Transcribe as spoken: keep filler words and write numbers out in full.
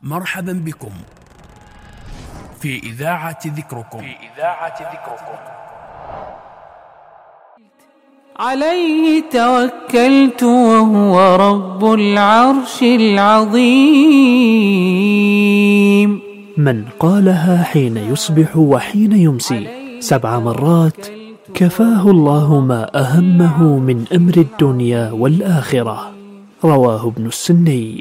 مرحبا بكم في إذاعة ذكركم في إذاعة ذكركم عليه توكلت وهو رب العرش العظيم. من قالها حين يصبح وحين يمسي سبع مرات كفاه الله ما أهمه من أمر الدنيا والآخرة. رواه ابن السني.